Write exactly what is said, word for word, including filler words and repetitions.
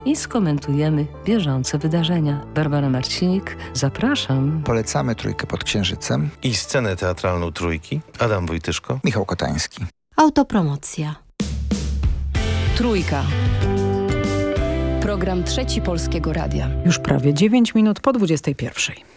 i skomentujemy bieżące wydarzenia. Barbara Marcinik, zapraszam. Polecamy Trójkę pod Księżycem i scenę teatralną Trójki. Adam Wojtyszko, Michał Kotański. Autopromocja. Trójka. Program Trzeci Polskiego Radia. Już prawie dziewięć minut po dwudziestej pierwszej.